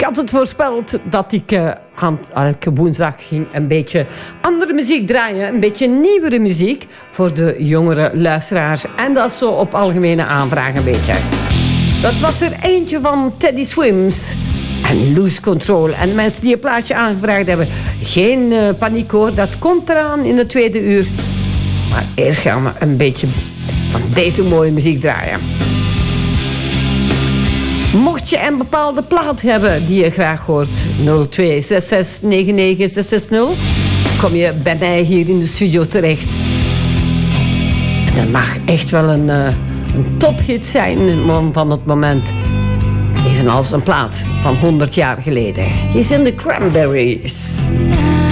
had het voorspeld dat ik elke woensdag ging een beetje andere muziek draaien. Een beetje nieuwere muziek voor de jongere luisteraars. En dat zo op algemene aanvraag een beetje. Dat was er eentje van Teddy Swims en Lose Control. En de mensen die een plaatje aangevraagd hebben, geen paniek hoor. Dat komt eraan in de tweede uur. Maar eerst gaan we een beetje van deze mooie muziek draaien. Mocht je een bepaalde plaat hebben die je graag hoort, 0266996660, kom je bij mij hier in de studio terecht. En dat mag echt wel een tophit zijn van het moment. Evenals een plaat van 100 jaar geleden. Hier zijn de Cranberries.